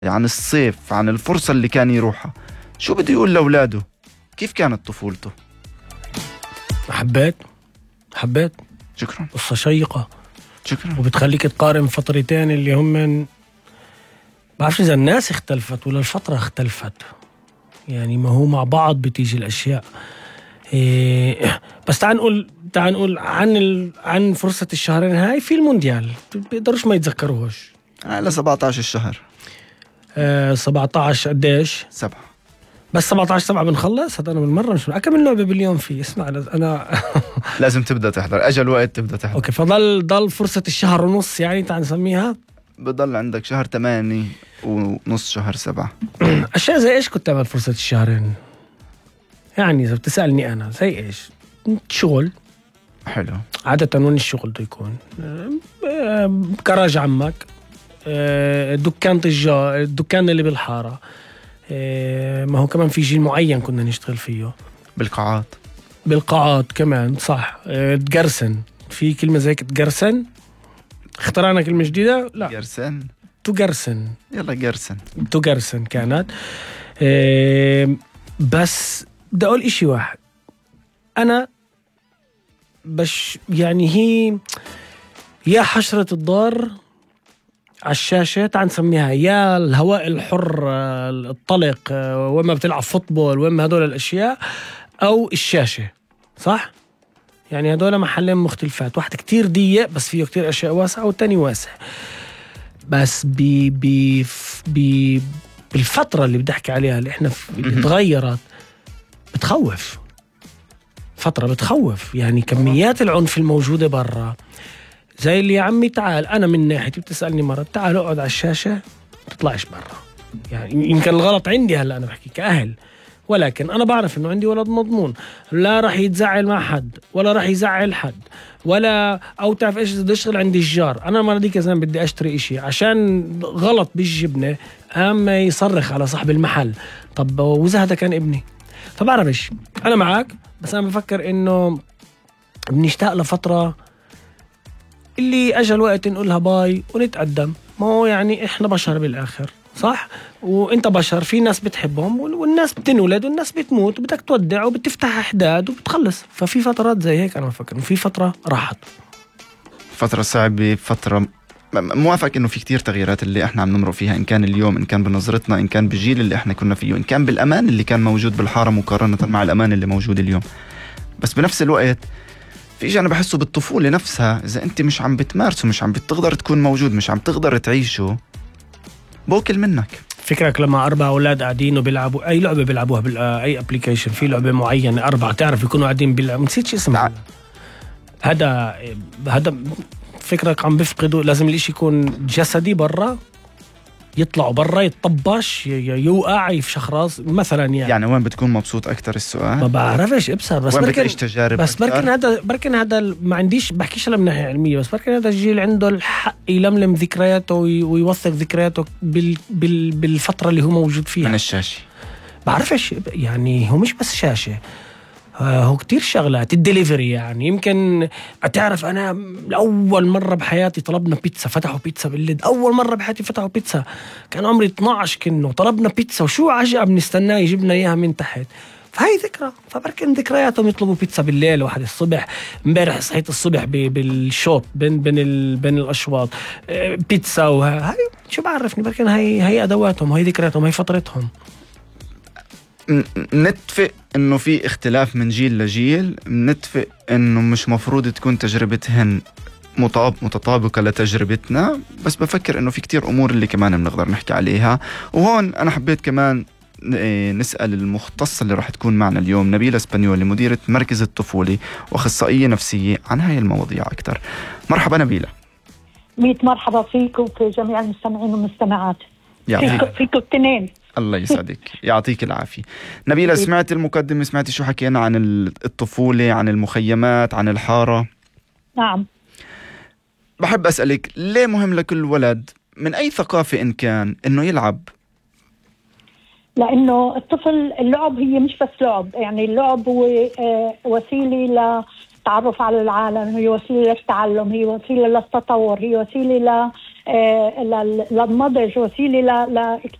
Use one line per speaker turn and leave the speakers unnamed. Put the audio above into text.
عن الصيف، عن الفرصة اللي كان يروحها، شو بده يقول لأولاده؟ كيف كانت طفولته؟
حبيت
شكرا.
قصة شيقة
شكرا.
وبتخليك تقارن فترتين اللي هم بعرفش إذا الناس اختلفت ولا الفترة اختلفت، يعني ما هو مع بعض بتيجي الأشياء. بس تعال نقول عن فرصة الشهرين هاي في المونديال بيقدروش ما يتذكروهش.
على 17 الشهر.
17 قديش؟
7.
بس 17/7 بنخلص. هذا أنا بالمرة مش كم لعبة باليوم فيه. اسمع أنا
لازم تبدأ تحضر، أجل وقت تبدأ تحضر.
أوكي، فضل فرصة الشهر ونص، يعني تعال نسميها.
بضل عندك شهر 8 ونص شهر 7.
أشياء زي إيش كنت أعمل فرصة الشهرين؟ يعني إذا بتسألني أنا زي إيش؟ شغل.
حلو.
عادة وين الشغل بده يكون؟ كراج عمك، دكان تجار، الدكان اللي بالحارة. ما هو كمان في جيل معين كنا نشتغل فيه. بالقاعات كمان، صح. تقرسن، في كلمة زي تقرسن، اخترعنا كلمة جديدة. لا، تقرسن.
يلا قرسن.
تقرسن كانت. بس بدي أقول إشي واحد، أنا يعني هي يا حشرة الضار على الشاشة، تعال نسميها، يا الهواء الحر الطلق وما بتلعب فوتبول وما هدول الأشياء، أو الشاشة، صح؟ يعني هدول محلين مختلفات، واحد كتير ضيق بس فيه كتير أشياء واسعة، والتاني واسع. بس بالفترة اللي بدي أحكي عليها اللي إحنا اللي تغيرت، بتخوف. فترة بتخوف، يعني كميات العنف الموجودة برا، زي اللي يا عمي تعال، أنا من ناحيتي بتسألني مرة تعال اقعد على الشاشة تطلعش برا. يعني يمكن الغلط عندي هلأ أنا بحكي كأهل، ولكن أنا بعرف إنه عندي ولد مضمون، لا راح يتزعل مع حد ولا راح يزعل حد، ولا أو تعرف إيش بدي أشتغل عند الجار. أنا مرة ديك زمان بدي أشتري إشي عشان غلط بالجبنة، أما يصرخ على صاحب المحل. طب وإذا هذا كان ابني؟ فبعرفش، أنا معك، بس أنا بفكر إنه بنشتاق لفترة اللي أجل وقت نقولها باي ونتقدم. ما هو يعني إحنا بشر بالآخر، صح؟ وإنت بشر، في ناس بتحبهم والناس بتنولد والناس بتموت، وبدك تودع وبتفتح أحداد وبتخلص. ففي فترات زي هيك أنا بفكر إنه في فترة راحت،
فترة صعبة، فترة موافق إنه في كتير تغييرات اللي إحنا عم نمرق فيها، إن كان اليوم، إن كان بنظرتنا، إن كان بالجيل اللي إحنا كنا فيه، إن كان بالأمان اللي كان موجود بالحارة مقارنة مع الأمان اللي موجود اليوم. بس بنفس الوقت في شيء أنا بحسه بالطفولة نفسها، إذا أنت مش عم بتمارسه، مش عم بتقدر تكون موجود، مش عم تقدر تعيشه، بوكل منك.
فكرك لما 4 أولاد قاعدين وبيلعبوا أي لعبة بيلعبوها أي أبليكيشن، في لعبة معينة 4 تعرف يكونوا قاعدين بيلعبوا، نسيت شو اسمها. هذا فكرك عم بفقده. لازم الاشي يكون جسدي برا، يطلعوا برا، يتطبش، يوقع، يفشخ راس مثلا. يعني
وين بتكون مبسوط أكتر؟ السؤال
ما بعرفش ابصر، بس
وين بتعيش تجارب
بس بركن هذا ما عنديش، بحكيش على من ناحية علمية، بس بركن هذا الجيل عنده الحق يلملم ذكرياته ويوثق ذكرياته بالفترة اللي هو موجود فيها
من الشاشة.
بعرفش، يعني هو مش بس شاشة، هو كتير شغلات. الدليفري يعني، يمكن أتعرف أنا لأول مرة بحياتي طلبنا بيتزا، فتحوا بيتزا بالليل، أول مرة بحياتي فتحوا بيتزا، كان عمري 12 كنه، طلبنا بيتزا وشو عجب نستناه يجيبنا إياها من تحت. فهي ذكرى، فبركن ذكرياتهم يطلبوا بيتزا بالليل، واحد الصبح، امبارح صحيت الصبح بالشوط بين الأشواط بيتزا، وهاي شو بعرفني، بركن هي أدواتهم، هي ذكرياتهم، هي فترتهم.
نتفق انه في اختلاف من جيل لجيل، نتفق انه مش مفروض تكون تجربتهن متطابقة لتجربتنا، بس بفكر انه في كتير امور اللي كمان بنقدر نحكي عليها. وهون انا حبيت كمان نسأل المختصة اللي راح تكون معنا اليوم، نبيلة اسبانيولي، مديرة مركز الطفولي واخصائية نفسية، عن هاي المواضيع اكثر. مرحبا نبيلة.
100 مرحبا فيكم وفي جميع المستمعين والمستمعات. فيكم اثنين.
الله يسعدك. يعطيك العافية. نبيلة، سمعت المقدمة؟ سمعتي شو حكينا عن الطفولة، عن المخيمات، عن الحارة؟
نعم.
بحب أسألك، ليه مهم لكل ولد من أي ثقافة إن كان إنه يلعب؟
لأنه الطفل، اللعب هي مش بس لعب، يعني اللعب هو وسيلة للتعرف على العالم، هي وسيلة للتعلم، هي وسيلة للتطور، هي وسيلة للنضج، وسيلة